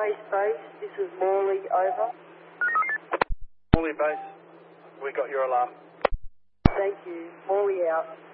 Base Base, this is Morley, over. Morley Base, we got your alarm. Thank you. Morley out.